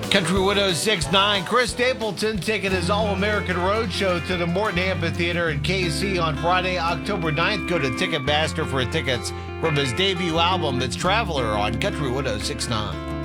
Country 106.9, Chris Stapleton taking his All-American Road Show to the Morton Amphitheater in KC on Friday, October 9th. Go to Ticketmaster for tickets from his debut album, It's Traveler, on Country 106.9.